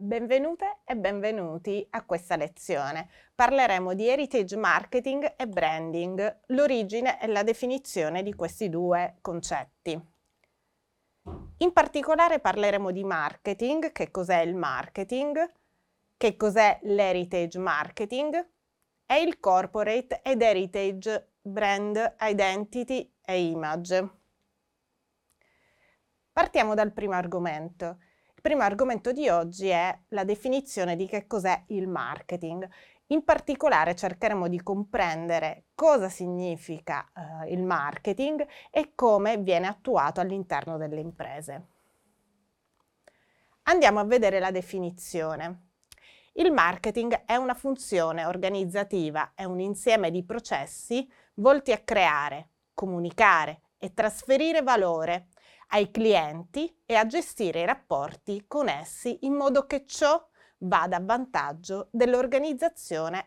Benvenute e benvenuti a questa lezione. Parleremo di heritage marketing e branding, l'origine e la definizione di questi due concetti. In particolare parleremo di marketing, che cos'è il marketing, che cos'è l'heritage marketing e il corporate ed heritage brand identity e image. Partiamo dal primo argomento. Il primo argomento di oggi è la definizione di che cos'è il marketing. In particolare cercheremo di comprendere cosa significa il marketing e come viene attuato all'interno delle imprese. Andiamo a vedere la definizione. Il marketing è una funzione organizzativa, è un insieme di processi volti a creare, comunicare e trasferire valore ai clienti e a gestire i rapporti con essi in modo che ciò vada a vantaggio dell'organizzazione